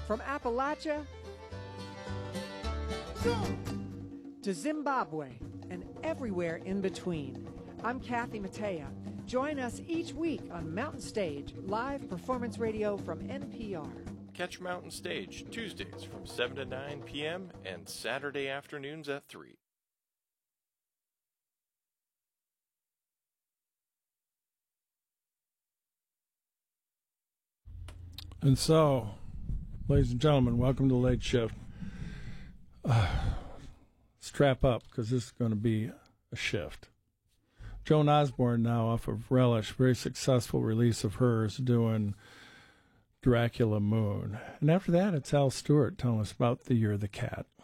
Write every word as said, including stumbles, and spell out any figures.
From Appalachia to Zimbabwe and everywhere in between. I'm Kathy Mattea. Join us each week on Mountain Stage, live performance radio from N P R. Catch Mountain Stage Tuesdays from seven to nine p.m. and Saturday afternoons at three. And so, ladies and gentlemen, welcome to Late Shift. Uh, strap up, because this is going to be a shift. Joan Osborne now off of Relish, very successful release of hers doing Dracula Moon. And after that, it's Al Stewart telling us about The Year of the Cat.